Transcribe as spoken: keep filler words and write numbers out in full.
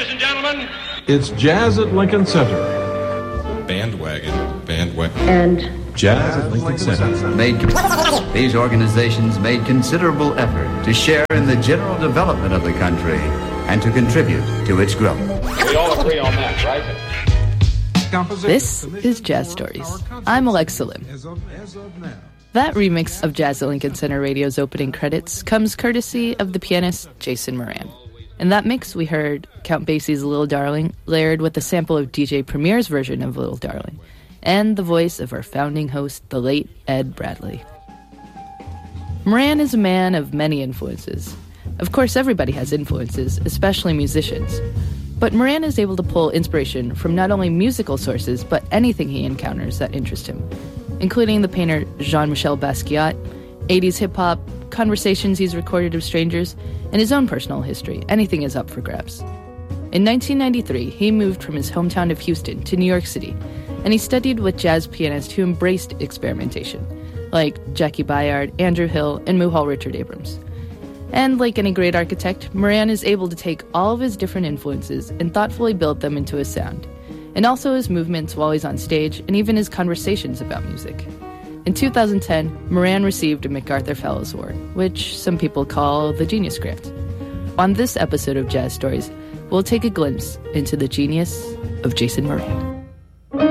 ladies and gentlemen. It's Jazz at Lincoln Center. Bandwagon. Bandwagon. And Jazz at Lincoln Center. Made, these organizations made considerable effort to share in the general development of the country and to contribute to its growth. We all agree on that, right? This is Jazz Stories. I'm Alexa Lim. That remix of Jazz at Lincoln Center Radio's opening credits comes courtesy of the pianist Jason Moran. In that mix, we heard Count Basie's Little Darling layered with a sample of D J Premier's version of Little Darling, and the voice of our founding host, the late Ed Bradley. Moran is a man of many influences. Of course, everybody has influences, especially musicians. But Moran is able to pull inspiration from not only musical sources, but anything he encounters that interests him, including the painter Jean-Michel Basquiat, eighties hip-hop, conversations he's recorded of strangers, and his own personal history. Anything is up for grabs. In nineteen ninety-three, he moved from his hometown of Houston to New York City, and he studied with jazz pianists who embraced experimentation, like Jackie Bayard, Andrew Hill, and Muhal Richard Abrams. And like any great architect, Moran is able to take all of his different influences and thoughtfully build them into his sound, and also his movements while he's on stage, and even his conversations about music. In two thousand ten, Moran received a MacArthur Fellows Award, which some people call the Genius Grant. On this episode of Jazz Stories, we'll take a glimpse into the genius of Jason Moran.